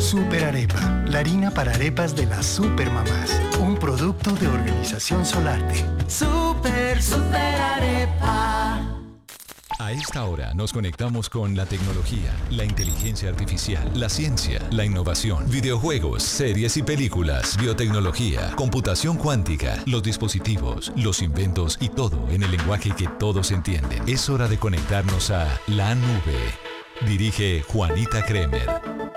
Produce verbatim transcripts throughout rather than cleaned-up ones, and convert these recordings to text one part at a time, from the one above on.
Super Arepa, la harina para arepas de las supermamás. Un producto de Organización Solarte. Super, super arepa. A esta hora nos conectamos con la tecnología, la inteligencia artificial, la ciencia, la innovación, videojuegos, series y películas, biotecnología, computación cuántica, los dispositivos, los inventos y todo en el lenguaje que todos entienden. Es hora de conectarnos a la nube. Dirige Juanita Kremer.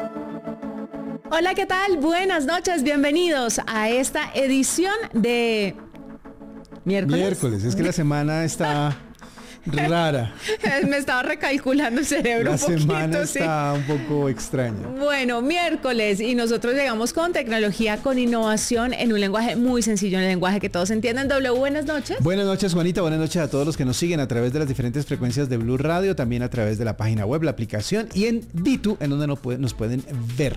Hola, ¿qué tal? Buenas noches, bienvenidos a esta edición de miércoles. Miércoles, es que la semana está rara. Me estaba recalculando el cerebro La un poquito. semana está sí. un poco extraña. Bueno, miércoles y nosotros llegamos con tecnología, con innovación en un lenguaje muy sencillo, en el lenguaje que todos entienden. W, buenas noches. Buenas noches, Juanita. Buenas noches a todos los que nos siguen a través de las diferentes frecuencias de Blue Radio, también a través de la página web, la aplicación y en Ditu, en donde nos pueden, nos pueden ver.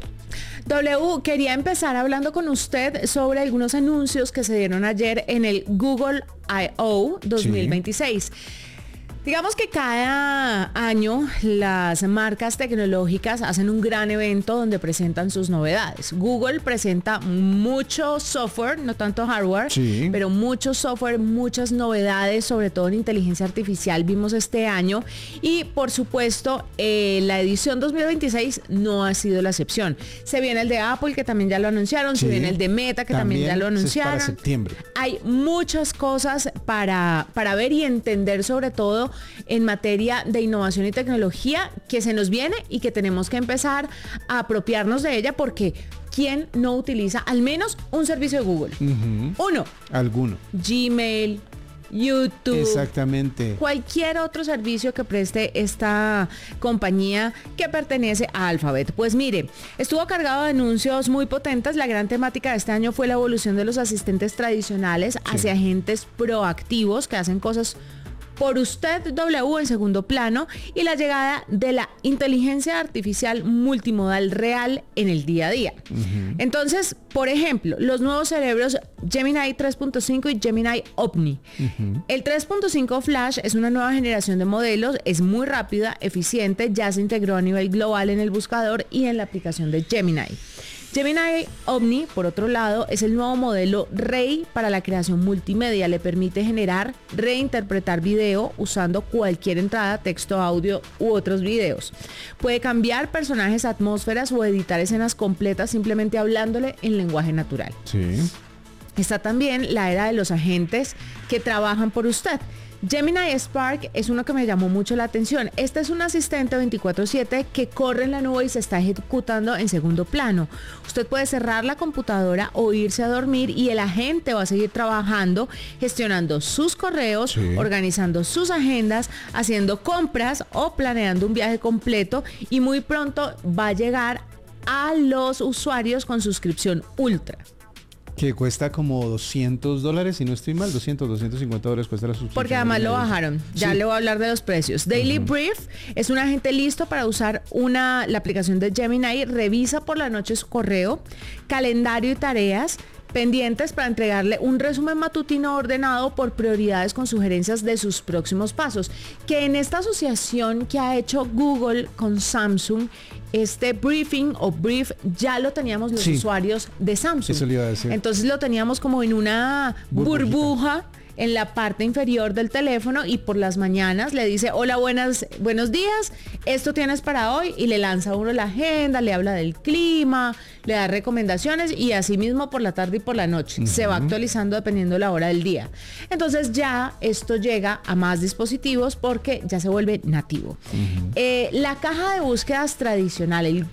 W, quería empezar hablando con usted sobre algunos anuncios que se dieron ayer en el Google I O dos mil veintiséis. Sí. Digamos que cada año las marcas tecnológicas hacen un gran evento donde presentan sus novedades. Google presenta mucho software, no tanto hardware, sí. pero mucho software, muchas novedades, sobre todo en inteligencia artificial vimos este año. Y por supuesto, eh, la edición dos mil veintiséis no ha sido la excepción. Se viene el de Apple, que también ya lo anunciaron, sí. se viene el de Meta, que también, también ya lo anunciaron. Es para septiembre. Hay muchas cosas para, para ver y entender, sobre todo en materia de innovación y tecnología, que se nos viene y que tenemos que empezar a apropiarnos de ella, porque ¿quién no utiliza al menos un servicio de Google? Uh-huh. Uno. Alguno. Gmail, YouTube. Exactamente. Cualquier otro servicio que preste esta compañía que pertenece a Alphabet. Pues mire, estuvo cargado de anuncios muy potentes. La gran temática de este año fue la evolución de los asistentes tradicionales sí. hacia agentes proactivos que hacen cosas por usted, W, en segundo plano, y la llegada de la inteligencia artificial multimodal real en el día a día. Uh-huh. Entonces, por ejemplo, los nuevos cerebros Gemini tres punto cinco y Gemini Omni. Uh-huh. El tres punto cinco Flash es una nueva generación de modelos, es muy rápida, eficiente, ya se integró a nivel global en el buscador y en la aplicación de Gemini. Gemini Omni, por otro lado, es el nuevo modelo rey para la creación multimedia. Le permite generar, reinterpretar video usando cualquier entrada, texto, audio u otros videos. Puede cambiar personajes, atmósferas o editar escenas completas simplemente hablándole en lenguaje natural. Sí. Está también la era de los agentes que trabajan por usted. Gemini Spark es uno que me llamó mucho la atención. Este es un asistente veinticuatro siete que corre en la nube y se está ejecutando en segundo plano. Usted puede cerrar la computadora o irse a dormir y el agente va a seguir trabajando, gestionando sus correos, sí. organizando sus agendas, haciendo compras o planeando un viaje completo, y muy pronto va a llegar a los usuarios con suscripción ultra. Que cuesta como doscientos dólares, si no estoy mal, doscientos, doscientos cincuenta dólares cuesta la suscripción. Porque además lo bajaron, ya sí. le voy a hablar de los precios. Daily uh-huh. Brief es un agente listo para usar una, la aplicación de Gemini, revisa por la noche su correo, calendario y tareas pendientes para entregarle un resumen matutino ordenado por prioridades con sugerencias de sus próximos pasos. Que en esta asociación que ha hecho Google con Samsung, este briefing o brief ya lo teníamos los sí. usuarios de Samsung. Eso le iba a decir. Entonces lo teníamos como en una Burbujita. burbuja en la parte inferior del teléfono, y por las mañanas le dice: hola, buenas, buenos días, esto tienes para hoy, y le lanza a uno la agenda, le habla del clima, le da recomendaciones, y así mismo por la tarde y por la noche. Uh-huh. Se va actualizando dependiendo la hora del día. Entonces ya esto llega a más dispositivos porque ya se vuelve nativo. Uh-huh. Eh, la caja de búsquedas tradicional, el